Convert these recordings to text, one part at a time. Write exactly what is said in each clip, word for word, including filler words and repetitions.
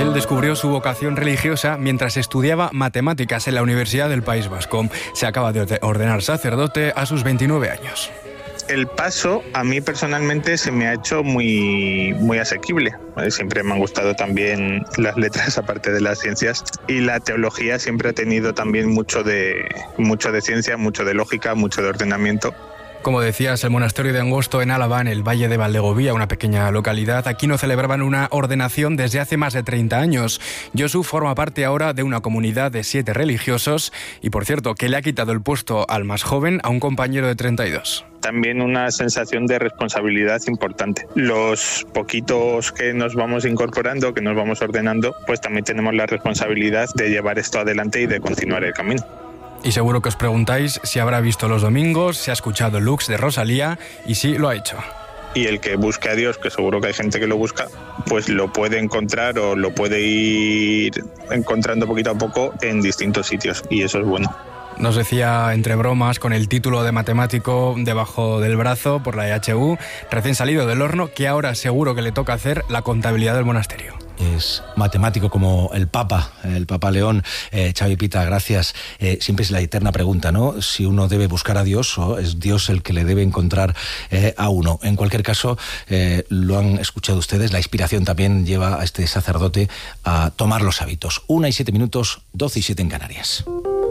Él descubrió su vocación religiosa mientras estudiaba matemáticas en la Universidad del País Vasco. Se acaba de ordenar sacerdote a sus veintinueve años. El paso a mí personalmente se me ha hecho muy, muy asequible. Siempre me han gustado también las letras aparte de las ciencias, y la teología siempre ha tenido también mucho de, mucho de ciencia, mucho de lógica, mucho de ordenamiento. Como decías, el monasterio de Angosto en Álava, en el Valle de Valdegovía, una pequeña localidad, aquí no celebraban una ordenación desde hace más de treinta años. Josu forma parte ahora de una comunidad de siete religiosos y, por cierto, que le ha quitado el puesto al más joven, a un compañero de treinta y dos. También una sensación de responsabilidad importante. Los poquitos que nos vamos incorporando, que nos vamos ordenando, pues también tenemos la responsabilidad de llevar esto adelante y de continuar el camino. Y seguro que os preguntáis si habrá visto Los Domingos, si ha escuchado Lux de Rosalía, y sí, lo ha hecho. Y el que busque a Dios, que seguro que hay gente que lo busca, pues lo puede encontrar o lo puede ir encontrando poquito a poco en distintos sitios, y eso es bueno. Nos decía entre bromas, con el título de matemático debajo del brazo por la E H U, recién salido del horno, que ahora seguro que le toca hacer la contabilidad del monasterio. Es matemático como el Papa, el Papa León. Eh, Xavi Pita, gracias. Eh, siempre es la eterna pregunta, ¿no? Si uno debe buscar a Dios o es Dios el que le debe encontrar eh, a uno. En cualquier caso, eh, lo han escuchado ustedes, la inspiración también lleva a este sacerdote a tomar los hábitos. Una y siete minutos, doce y siete en Canarias.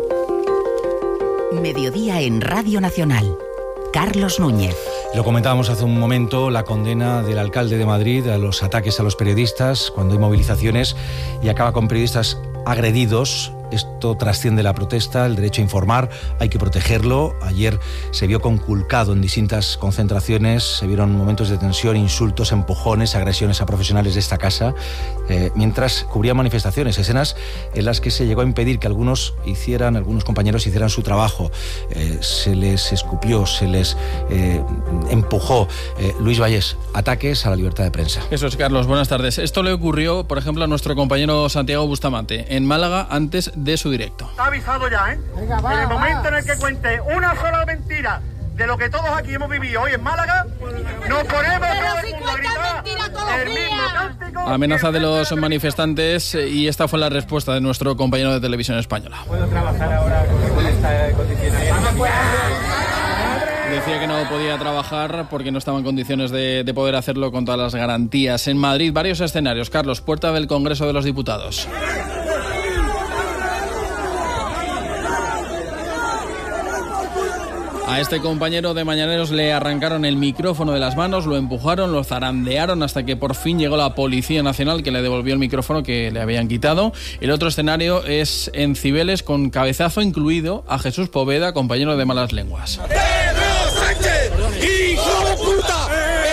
Mediodía en Radio Nacional. Carlos Núñez. Lo comentábamos hace un momento, la condena del alcalde de Madrid a los ataques a los periodistas cuando hay movilizaciones y acaba con periodistas agredidos. Esto trasciende la protesta, el derecho a informar, hay que protegerlo. Ayer se vio conculcado en distintas concentraciones, se vieron momentos de tensión, insultos, empujones, agresiones a profesionales de esta casa, eh, mientras cubrían manifestaciones, escenas en las que se llegó a impedir que algunos hicieran, algunos compañeros hicieran su trabajo. Eh, se les escupió, se les eh, empujó. Eh, Luis Vallés, ataques a la libertad de prensa. Eso es, Carlos, buenas tardes. Esto le ocurrió, por ejemplo, a nuestro compañero Santiago Bustamante, en Málaga, antes de su directo. Está avisado ya, ¿eh? Venga, va, en el momento va. En el que cuente una sola mentira de lo que todos aquí hemos vivido hoy en Málaga, nos ponemos todo el mundo a gritar el mismo cántico. Amenaza de los manifestantes, y esta fue la respuesta de nuestro compañero de Televisión Española. ¿Puedo trabajar ahora con esta condicionamiento? Decía que no podía trabajar porque no estaba en condiciones de, de poder hacerlo con todas las garantías. En Madrid, varios escenarios. Carlos, puerta del Congreso de los Diputados. A este compañero de Mañaneros le arrancaron el micrófono de las manos, lo empujaron, lo zarandearon hasta que por fin llegó la Policía Nacional, que le devolvió el micrófono que le habían quitado. El otro escenario es en Cibeles, con cabezazo incluido a Jesús Poveda, compañero de Malas Lenguas. ¡Pedro Sánchez, hijo de puta!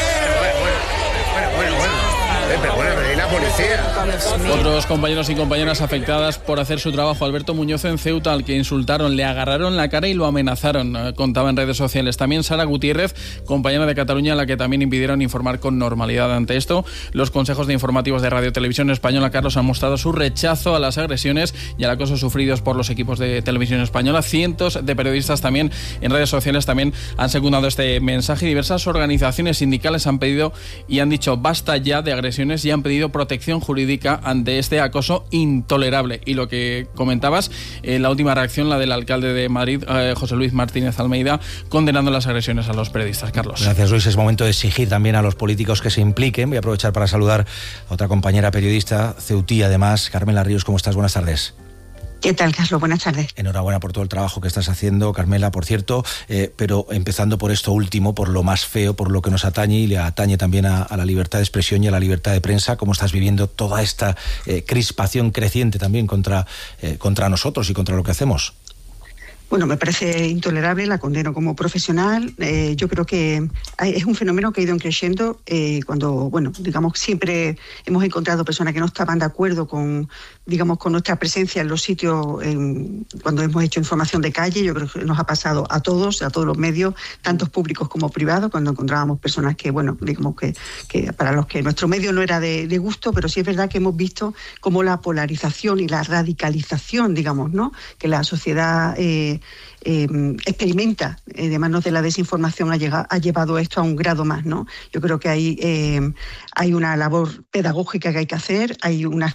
Bueno, bueno, bueno. Pero bueno, pero ¿y la policía? Otros compañeros y compañeras afectadas por hacer su trabajo. Alberto Muñoz en Ceuta, al que insultaron, le agarraron la cara y lo amenazaron, contaba en redes sociales. También Sara Gutiérrez, compañera de Cataluña, a la que también impidieron informar con normalidad. Ante esto, los consejos de informativos de Radio Televisión Española, Carlos, han mostrado su rechazo a las agresiones y al acoso sufridos por los equipos de Televisión Española. Cientos de periodistas también en redes sociales también han secundado este mensaje, y diversas organizaciones sindicales han pedido y han dicho basta ya de agresiones y han pedido protección jurídica ante este acoso intolerable. Y lo que comentabas, eh, la última reacción, la del alcalde de Madrid, eh, José Luis Martínez Almeida, condenando las agresiones a los periodistas. Carlos. Gracias, Luis. Es momento de exigir también a los políticos que se impliquen. Voy a aprovechar para saludar a otra compañera periodista, ceutí además, Carmela Ríos. ¿Cómo estás? Buenas tardes. ¿Qué tal, Carlos? Buenas tardes. Enhorabuena por todo el trabajo que estás haciendo, Carmela, por cierto, eh, pero empezando por esto último, por lo más feo, por lo que nos atañe y le atañe también a, a la libertad de expresión y a la libertad de prensa. ¿Cómo estás viviendo toda esta eh, crispación creciente también contra, eh, contra nosotros y contra lo que hacemos? Bueno, me parece intolerable, la condeno como profesional. Eh, yo creo que hay, es un fenómeno que ha ido creciendo eh, cuando, bueno, digamos, siempre hemos encontrado personas que no estaban de acuerdo con, digamos, con nuestra presencia en los sitios, en, cuando hemos hecho información de calle. Yo creo que nos ha pasado a todos, a todos los medios, tantos públicos como privados, cuando encontrábamos personas que, bueno, digamos que, que para los que nuestro medio no era de, de gusto, pero sí es verdad que hemos visto cómo la polarización y la radicalización, digamos, ¿no?, que la sociedad eh, Eh, experimenta eh, de manos de la desinformación ha, llegado, ha llevado esto a un grado más, ¿no? Yo creo que hay, eh, hay una labor pedagógica que hay que hacer, hay unas